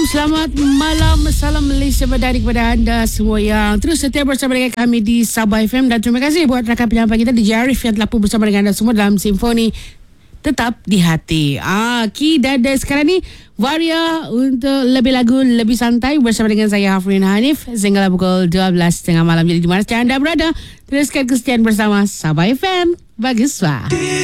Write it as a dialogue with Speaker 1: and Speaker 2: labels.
Speaker 1: selamat malam. Salam Malaysia berdari kepada anda semua yang terus setia bersama dengan kami di Sabah FM. Dan terima kasih buat rakan penyampai kita di Arif yang telah pun bersama dengan anda semua dalam Simfoni Tetap di Hati. Dan sekarang ni Waria untuk lebih lagu, lebih santai bersama dengan saya Hafrin Hanif sehingga pukul 12.30 malam. Jadi di mana saja anda berada, teruskan kesetiaan bersama Sabah FM. Bagus, Pak.